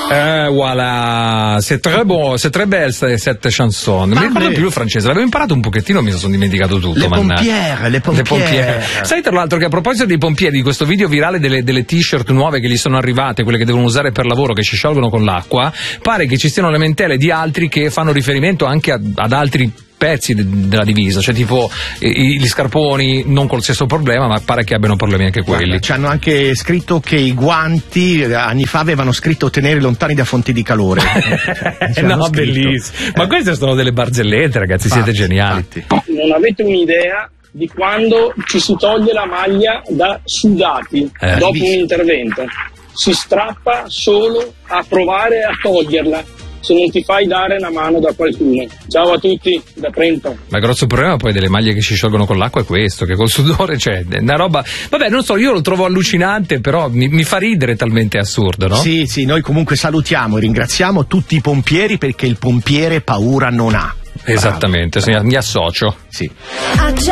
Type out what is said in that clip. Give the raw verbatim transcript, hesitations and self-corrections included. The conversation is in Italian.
Eh, voilà, c'est très bon, c'est très belle cette chanson. Non mi ricordo più il francese, l'avevo imparato un pochettino, mi sono dimenticato tutto. Le pompiere, le pompiere. Le pompiere. Sai tra l'altro che a proposito dei pompieri, di questo video virale delle, delle t-shirt nuove che gli sono arrivate, quelle che devono usare per lavoro, che si sciolgono con l'acqua, pare che ci siano lamentele di altri che fanno riferimento anche a, ad altri pezzi de- della divisa, cioè tipo i- gli scarponi non col stesso problema, ma pare che abbiano problemi anche quelli. Guarda, ci hanno anche scritto che i guanti anni fa avevano scritto tenere lontani da fonti di calore. No, bellissimo. Ma queste sono delle barzellette, ragazzi, infatti, siete geniali. Infatti. Non avete un'idea di quando ci si toglie la maglia da sudati eh, dopo visto. un intervento. Si strappa solo a provare a toglierla, se non ti fai dare una mano da qualcuno. Ciao a tutti da Trento. Ma il grosso problema poi delle maglie che si sciolgono con l'acqua è questo, che col sudore c'è una roba, vabbè, non so, io lo trovo allucinante, però mi, mi fa ridere, talmente assurdo, no? Sì, sì, noi comunque salutiamo e ringraziamo tutti i pompieri, perché il pompiere paura non ha. Esattamente, sì, mi associo. Sì.